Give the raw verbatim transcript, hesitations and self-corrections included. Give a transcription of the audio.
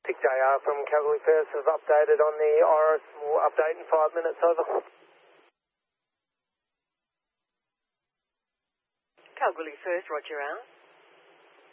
Dick J R from Calgary First have updated on the Iris. We'll update in five minutes, over. Calgary First, Roger out.